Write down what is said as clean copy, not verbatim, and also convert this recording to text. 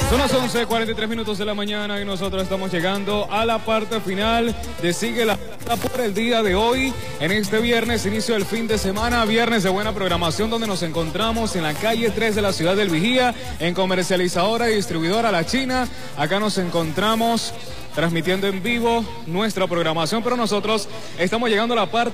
Son las 11:43 de la mañana y nosotros estamos llegando a la parte final de Sigue la Ruta por el día de hoy. En este viernes, inicio del fin de semana, viernes de buena programación, donde nos encontramos en la calle 3 de la ciudad del Vigía, en comercializadora y distribuidora La China. Acá nos encontramos transmitiendo en vivo nuestra programación, pero nosotros estamos llegando a la parte